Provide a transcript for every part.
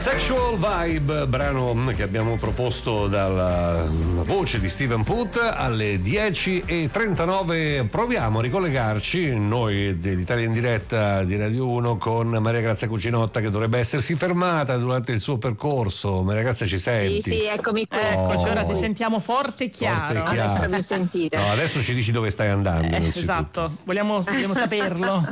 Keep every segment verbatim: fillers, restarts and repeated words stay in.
Sexual Vibe, brano che abbiamo proposto dalla voce di Steven Puth alle dieci e trentanove. Proviamo a ricollegarci noi dell'Italia in diretta di Radio uno con Maria Grazia Cucinotta, che dovrebbe essersi fermata durante il suo percorso. Maria Grazia, ci senti? Sì, sì, eccomi qui. Oh, Eccoci, ora ti sentiamo forte e chiaro. Forte e chiaro. Adesso mi sentite. No, adesso ci dici dove stai andando. Eh, esatto, vogliamo, vogliamo saperlo.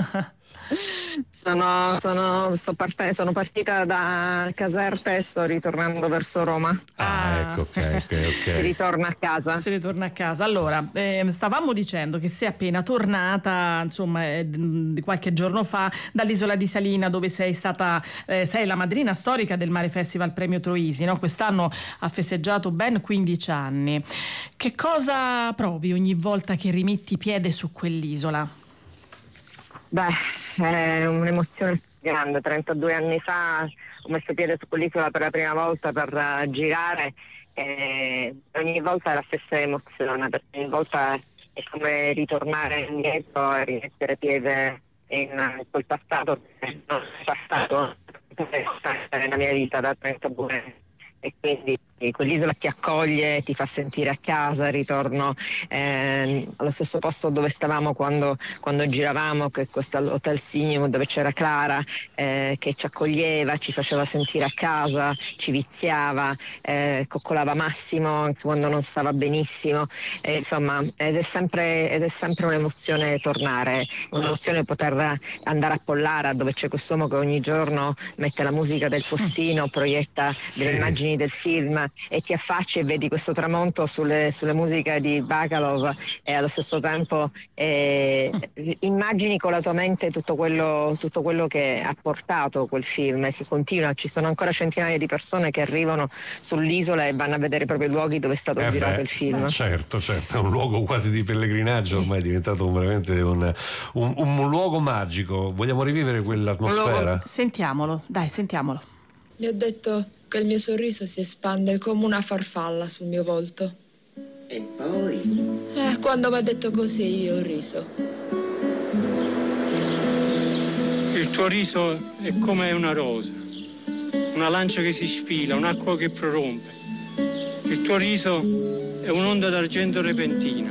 Sono, sono, sto parte, sono partita da Caserta e sto ritornando verso Roma. Ah, ecco, ok, ok, ok. Si ritorna a casa. Si ritorna a casa. Allora, eh, stavamo dicendo che sei appena tornata, insomma, eh, di qualche giorno fa dall'isola di Salina, dove sei stata, eh, sei la madrina storica del Mare Festival Premio Troisi, no? Quest'anno ha festeggiato ben quindici anni. Che cosa provi ogni volta che rimetti piede su quell'isola? Beh, è un'emozione grande. trentadue anni fa ho messo piede su quell'isola per la prima volta per uh, girare e ogni volta è la stessa emozione, perché ogni volta è come ritornare indietro e rimettere piede in quel passato che non è passato nella mia vita da trentadue anni. E quindi quell'isola ti accoglie, ti fa sentire a casa. Ritorno eh, allo stesso posto dove stavamo quando, quando giravamo, che è questo Hotel Signum, dove c'era Clara, eh, che ci accoglieva, ci faceva sentire a casa, ci viziava, eh, coccolava Massimo anche quando non stava benissimo, eh, insomma ed è sempre ed è sempre un'emozione tornare, un'emozione poter andare a Pollara, dove c'è quest'uomo che ogni giorno mette la musica del postino, proietta delle Sì. immagini del film e ti affacci e vedi questo tramonto sulle, sulle musiche di Bacalov e allo stesso tempo eh, immagini con la tua mente tutto quello, tutto quello che ha portato quel film, e si continua. Ci sono ancora centinaia di persone che arrivano sull'isola e vanno a vedere proprio i luoghi dove è stato Eh girato beh, il film. Certo, certo, è un luogo quasi di pellegrinaggio, ormai è diventato veramente un, un, un luogo magico. Vogliamo rivivere quell'atmosfera? Sentiamolo, dai, sentiamolo. Mi ha detto che il mio sorriso si espande come una farfalla sul mio volto. E poi? Eh, quando mi ha detto così io ho riso. Il tuo riso è come una rosa, una lancia che si sfila, un'acqua che prorompe. Il tuo riso è un'onda d'argento repentina.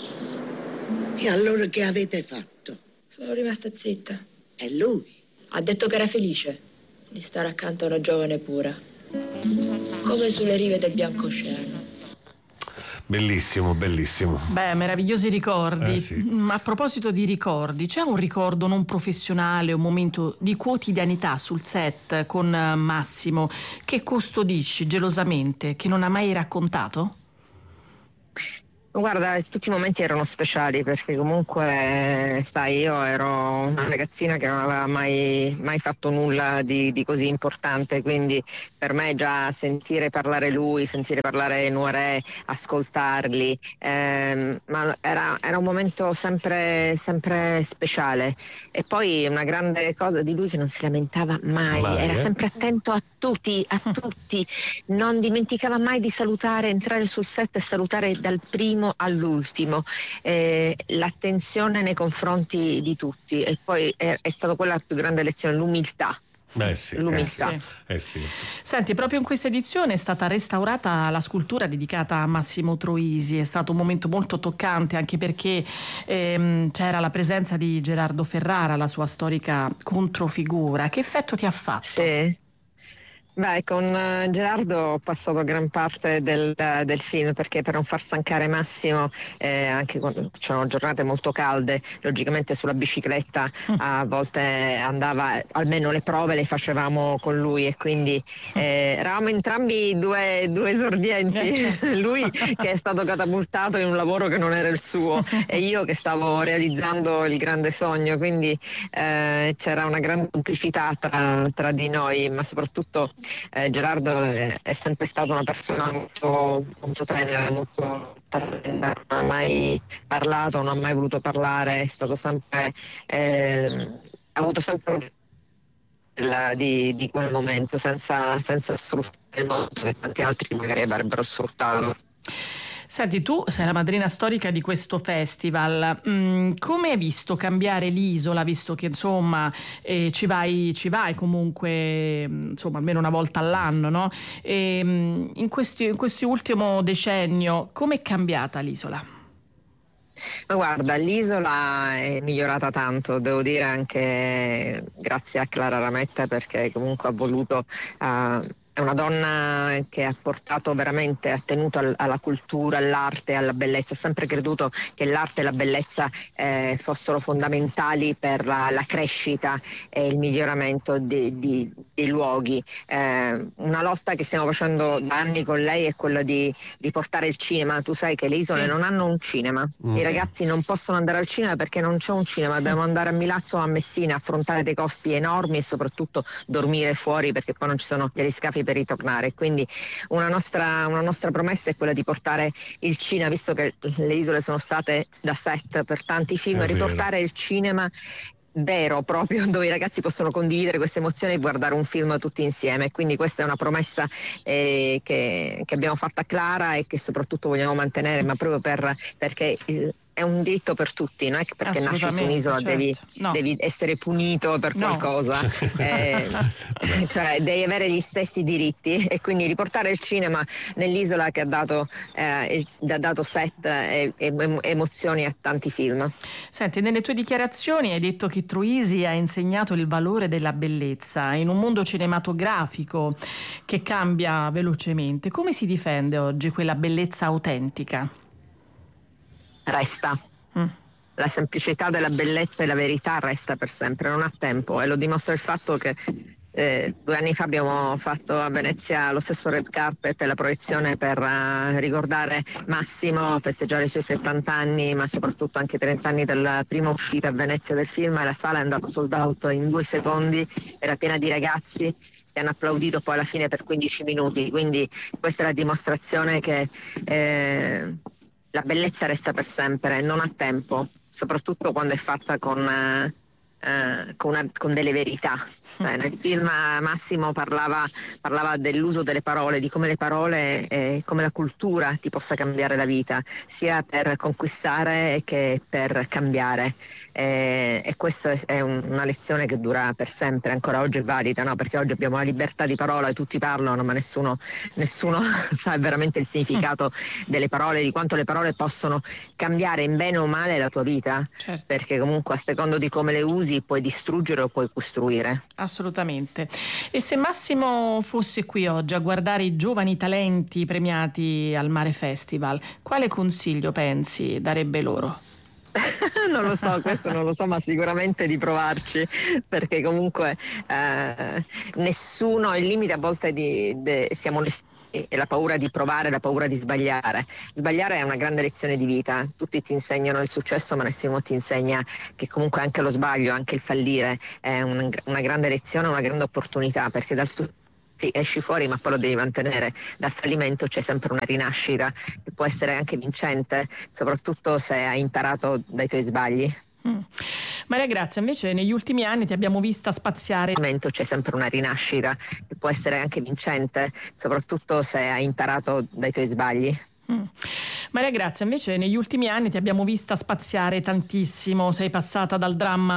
E allora che avete fatto? Sono rimasta zitta. E lui? Ha detto che era felice di stare accanto a una giovane pura, come sulle rive del Biancoceano. Bellissimo, bellissimo. Beh, meravigliosi ricordi. Eh, sì. Mm, A proposito di ricordi, c'è un ricordo non professionale, un momento di quotidianità sul set con eh, Massimo che custodisci gelosamente, che non ha mai raccontato? Guarda, tutti i momenti erano speciali, perché comunque, sai, io ero una ragazzina che non aveva mai, mai fatto nulla di, di così importante, quindi per me già sentire parlare lui, sentire parlare Nuare, ascoltarli, ehm, ma era, era un momento sempre, sempre speciale. E poi una grande cosa di lui, che non si lamentava mai, Mai, era eh? sempre attento a tutti, a tutti, non dimenticava mai di salutare, entrare sul set e salutare dal primo all'ultimo, eh, l'attenzione nei confronti di tutti. E poi è, è stata quella la più grande lezione, l'umiltà. Beh, sì, L'umiltà. eh sì, eh sì. Senti, proprio in questa edizione è stata restaurata la scultura dedicata a Massimo Troisi. È stato un momento molto toccante, anche perché ehm, c'era la presenza di Gerardo Ferrara, la sua storica controfigura. Che effetto ti ha fatto? Sì. Beh, con uh, Gerardo ho passato gran parte del, uh, del film, perché per non far stancare Massimo, eh, anche quando c'erano giornate molto calde, logicamente sulla bicicletta a volte andava, almeno le prove le facevamo con lui, e quindi eh, eravamo entrambi due, due esordienti, lui che è stato catapultato in un lavoro che non era il suo e io che stavo realizzando il grande sogno, quindi eh, c'era una grande complicità tra, tra di noi, ma soprattutto Eh, Gerardo è, è sempre stato una persona molto, molto tenera, molto non ha mai parlato, non ha mai voluto parlare, è stato sempre eh, ha avuto sempre la, di, di quel momento, senza, senza sfruttare il mondo che tanti altri magari avrebbero sfruttato. Senti, tu sei la madrina storica di questo festival. Mm, come hai visto cambiare l'isola, visto che insomma eh, ci vai, ci vai comunque insomma almeno una volta all'anno, no? E, in questi, in questo ultimo decennio, come è cambiata l'isola? Ma guarda, l'isola è migliorata tanto, devo dire anche grazie a Clara Rametta, perché comunque ha voluto... Uh, È una donna che ha portato veramente, ha tenuto al, alla cultura, all'arte, alla bellezza. Ha sempre creduto che l'arte e la bellezza eh, fossero fondamentali per la, la crescita e il miglioramento di, di, dei luoghi. Eh, una lotta che stiamo facendo da anni con lei è quella di, di portare il cinema. Tu sai che le isole sì. non hanno un cinema. Mm. I ragazzi non possono andare al cinema perché non c'è un cinema. Devono andare a Milazzo o a Messina, affrontare dei costi enormi e soprattutto dormire fuori perché poi non ci sono degli scafi per ritornare. Quindi una nostra, una nostra promessa è quella di portare il cinema, visto che le isole sono state da set per tanti film, riportare il cinema vero, proprio dove i ragazzi possono condividere queste emozioni e guardare un film tutti insieme. Quindi questa è una promessa eh, che, che abbiamo fatto a Clara e che soprattutto vogliamo mantenere, ma proprio per, perché il, è un diritto per tutti, non è che perché nasci su un'isola certo. devi, no. devi essere punito per no. qualcosa, eh, cioè devi avere gli stessi diritti, e quindi riportare il cinema nell'isola che ha dato, eh, ha dato set e, e emozioni a tanti film. Senti, nelle tue dichiarazioni hai detto che Troisi ha insegnato il valore della bellezza in un mondo cinematografico che cambia velocemente. Come si difende oggi quella bellezza autentica? Resta. Mm. La semplicità della bellezza e la verità resta per sempre, non ha tempo, e lo dimostra il fatto che eh, due anni fa abbiamo fatto a Venezia lo stesso red carpet e la proiezione per uh, ricordare Massimo, festeggiare i suoi settanta anni, ma soprattutto anche trenta anni dalla prima uscita a Venezia del film, e la sala è andata sold out in due secondi, era piena di ragazzi che hanno applaudito poi alla fine per quindici minuti, quindi questa è la dimostrazione che eh, la bellezza resta per sempre, non ha tempo, soprattutto quando è fatta con, eh, eh, con, una, con delle verità. Eh, nel film Massimo parlava, parlava dell'uso delle parole, di come le parole e come la cultura ti possa cambiare la vita, sia per conquistare che per cambiare. Eh, e questa è un, una lezione che dura per sempre, ancora oggi è valida, no? Perché oggi abbiamo la libertà di parola e tutti parlano, ma nessuno, nessuno sa veramente il significato delle parole, di quanto le parole possono cambiare in bene o male la tua vita, certo. Perché comunque a secondo di come le usi puoi distruggere o puoi costruire. Assolutamente. E se Massimo fosse qui oggi a guardare i giovani talenti premiati al Mare Festival, quale consiglio pensi darebbe loro? Non lo so, questo non lo so, ma sicuramente di provarci, perché comunque eh, nessuno, il limite a volte di, de, siamo e la paura di provare, la paura di sbagliare. Sbagliare è una grande lezione di vita, tutti ti insegnano il successo, ma nessuno ti insegna che comunque anche lo sbaglio, anche il fallire è un, una grande lezione, una grande opportunità, perché dal successo sì, esci fuori, ma poi lo devi mantenere. Dal fallimento c'è sempre una rinascita che può essere anche vincente, soprattutto se hai imparato dai tuoi sbagli. Mm. Maria Grazia, invece negli ultimi anni ti abbiamo vista spaziare. C'è sempre una rinascita che può essere anche vincente, soprattutto se hai imparato dai tuoi sbagli. Mm. Maria Grazia, invece negli ultimi anni ti abbiamo vista spaziare tantissimo, sei passata dal dramma